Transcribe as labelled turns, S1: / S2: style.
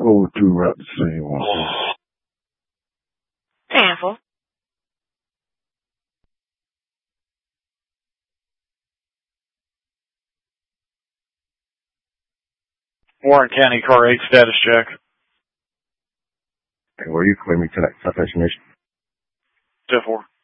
S1: Oh, two right the same one.
S2: Handful.
S3: Warren County Car 8 status check.
S1: Okay, where are you claiming tonight? South Nation.
S3: 10-4.